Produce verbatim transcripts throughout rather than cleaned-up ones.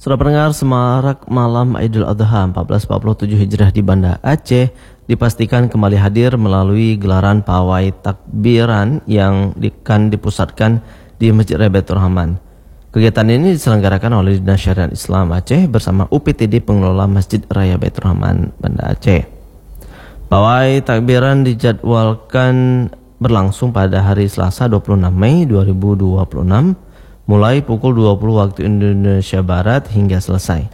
Sudah pendengar, semarak malam Idul Adha seribu empat ratus empat puluh tujuh Hijriah di Banda Aceh dipastikan kembali hadir melalui gelaran pawai takbiran yang akan dipusatkan di Masjid Raya Baitur Rahman. Kegiatan ini diselenggarakan oleh Dinas Syariat Islam Aceh bersama U P T D Pengelola Masjid Raya Baitur Rahman Banda Aceh. Pawai takbiran dijadwalkan berlangsung pada hari Selasa dua puluh enam Mei dua ribu dua puluh enam mulai pukul dua puluh waktu Indonesia Barat hingga selesai.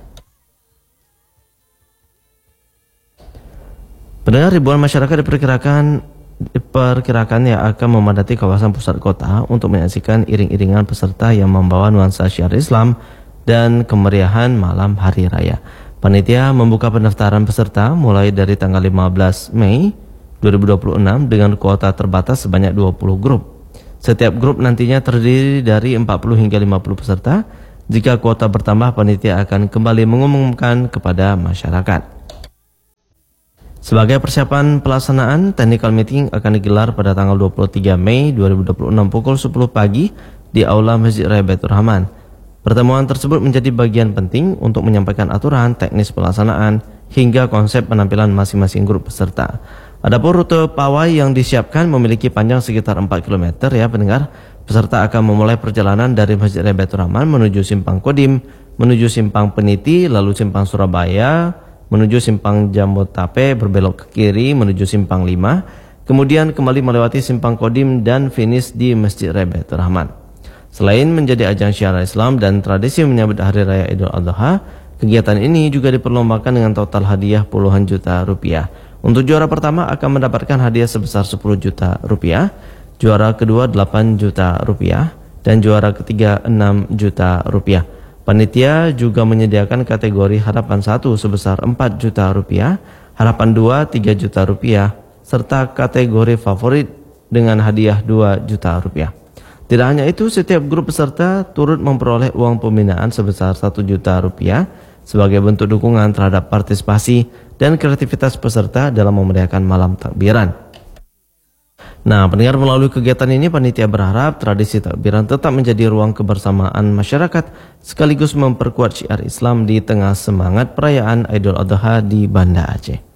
Pendengar, ribuan masyarakat diperkirakan diperkirakan yang akan memadati kawasan pusat kota untuk menyaksikan iring-iringan peserta yang membawa nuansa syiar Islam dan kemeriahan malam hari raya. Panitia membuka pendaftaran peserta mulai dari tanggal lima belas Mei dua ribu dua puluh enam dengan kuota terbatas sebanyak dua puluh grup. Setiap grup nantinya terdiri dari empat puluh hingga lima puluh peserta. Jika kuota bertambah, panitia akan kembali mengumumkan kepada masyarakat. Sebagai persiapan pelaksanaan, technical meeting akan digelar pada tanggal dua puluh tiga Mei dua ribu dua puluh enam pukul sepuluh pagi di Aula Masjid Raya Baitur Rahman. Pertemuan tersebut menjadi bagian penting untuk menyampaikan aturan, teknis pelaksanaan, hingga konsep penampilan masing-masing grup peserta. Adapun rute pawai yang disiapkan memiliki panjang sekitar empat kilometer ya pendengar. Peserta akan memulai perjalanan dari Masjid Raya Baitur Rahman menuju Simpang Kodim, menuju Simpang Peniti, lalu Simpang Surabaya, menuju Simpang Jambu-Tape, berbelok ke kiri menuju Simpang lima, kemudian kembali melewati Simpang Kodim dan finish di Masjid Raya Baitur Rahman. Selain menjadi ajang syiar Islam dan tradisi menyambut Hari Raya Idul Adha, kegiatan ini juga diperlombakan dengan total hadiah puluhan juta rupiah. Untuk juara pertama akan mendapatkan hadiah sebesar sepuluh juta rupiah, juara kedua delapan juta rupiah, dan juara ketiga enam juta rupiah. Panitia juga menyediakan kategori harapan satu sebesar empat juta rupiah, harapan dua tiga juta rupiah, serta kategori favorit dengan hadiah dua juta rupiah. Tidak hanya itu, setiap grup peserta turut memperoleh uang pembinaan sebesar satu juta rupiah sebagai bentuk dukungan terhadap partisipasi dan kreativitas peserta dalam memeriahkan malam takbiran. Nah, pendengar, melalui kegiatan ini panitia berharap tradisi takbiran tetap menjadi ruang kebersamaan masyarakat sekaligus memperkuat syiar Islam di tengah semangat perayaan Idul Adha di Banda Aceh.